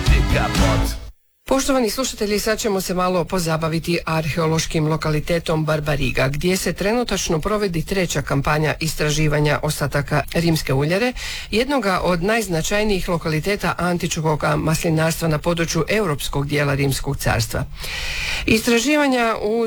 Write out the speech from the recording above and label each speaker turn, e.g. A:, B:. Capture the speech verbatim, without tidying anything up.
A: ti kapot.
B: Poštovani slušatelji, sad ćemo se malo pozabaviti arheološkim lokalitetom Barbariga, gdje se trenutačno provodi treća kampanja istraživanja ostataka rimske uljare, jednoga od najznačajnijih lokaliteta antičkog maslinarstva na području europskog dijela Rimskog carstva. Istraživanja u